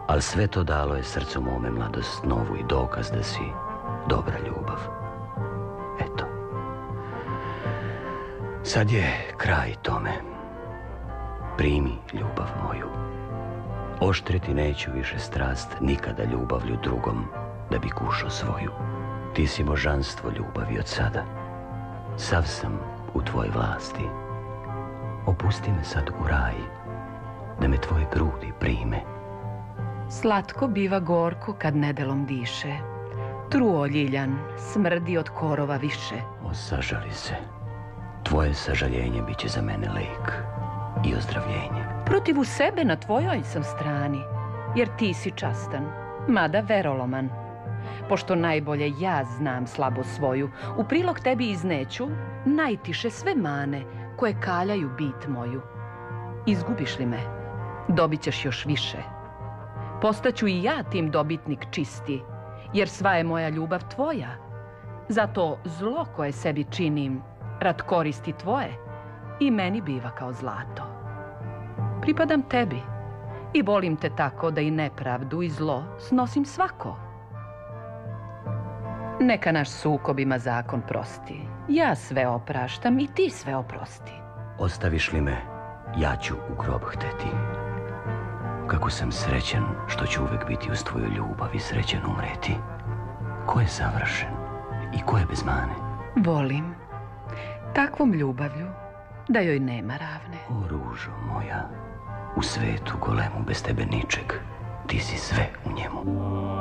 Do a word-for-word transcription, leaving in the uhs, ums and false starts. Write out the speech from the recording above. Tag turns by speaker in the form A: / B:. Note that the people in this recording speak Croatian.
A: Ali sve to dalo je srcu mome mladost novu i dokaz da si dobra ljubav. Eto. Sad je kraj tome. Primi ljubav moju. Oštriti neću više strast nikada ljubavlju drugom da bi kušao svoju. Ti si božanstvo ljubavi od sada. Sav sam u tvojoj vlasti. Opusti me sad u raj, da me tvoje grudi prime.
B: Slatko biva gorko kad nedelom diše. Truo ljiljan smrdi od korova više.
A: O, sažali se. Tvoje sažaljenje bit će za mene lek i ozdravljenje.
B: Protiv u sebe na tvojoj sam strani, jer ti si častan, mada veroloman. Pošto najbolje ja znam slabo svoju, u prilog tebi izneću najtiše sve mane koje kaljaju bit moju. Izgubiš li me, dobit ćeš još više. Postaću i ja tim dobitnik čisti, jer sva je moja ljubav tvoja. Zato zlo koje sebi činim, rad koristi tvoje, i meni biva kao zlato. Pripadam tebi i volim te tako da i nepravdu i zlo snosim svako. Neka naš sukob ima zakon prosti. Ja sve opraštam i ti sve oprosti.
A: Ostaviš li me, ja ću u grob hteti. Kako sam srećan što ću uvek biti uz tvoju ljubav i srećan umreti. Ko je savršen i ko je bez mane?
B: Volim takvom ljubavlju da joj nema ravne.
A: O, ružo moja, u svetu golemu bez tebe ničeg, ti si sve u njemu.